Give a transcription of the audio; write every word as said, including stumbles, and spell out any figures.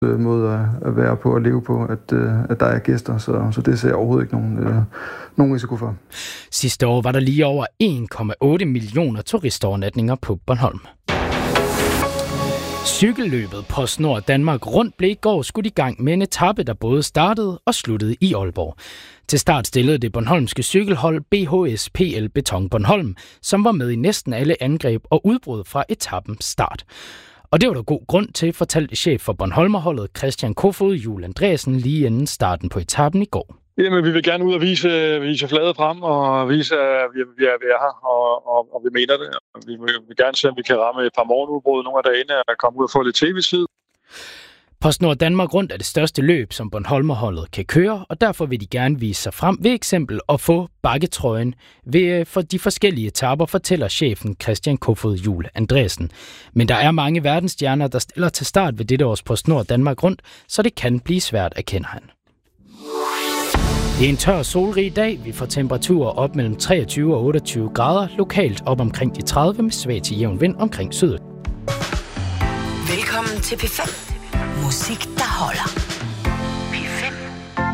måde at være på og leve på, at, at der er gæster, så, så det ser jeg overhovedet ikke nogen, øh, nogen risiko for. Sidste år var der lige over en komma otte millioner turistovernatninger på Bornholm. Cykelløbet PostNord Danmark Rundt blev i går skudt i gang med en etape, der både startede og sluttede i Aalborg. Til start stillede det bornholmske cykelhold B H S P L Beton Bornholm, som var med i næsten alle angreb og udbrud fra etappens start. Og det var der god grund til, fortalte chef for Bornholmerholdet Christian Kofod Juhl Andreasen lige inden starten på etappen i går. Jamen, vi vil gerne ud og vise, vise fladet frem og vise, at vi, vi, er, vi er her, og, og, og vi mener det. Vi vil, vi vil gerne se, om vi kan ramme et par morgenudbrud nogle af dagene og komme ud og få lidt tv-tid. PostNord Danmark Rundt er det største løb, som Bornholmerholdet kan køre, og derfor vil de gerne vise sig frem ved eksempel at få bakketrøjen ved for de forskellige etaper, fortæller chefen Christian Kofod Juhl Andreasen. Men der er mange verdensstjerner, der stiller til start ved dette års PostNord Danmark Rundt, så det kan blive svært, erkender han. Det er en tør solrig dag. Vi får temperaturer op mellem treogtyve og otteogtyve grader, lokalt op omkring de tredive med svag til jævn vind omkring syd. Velkommen til P fem. Musik, der holder.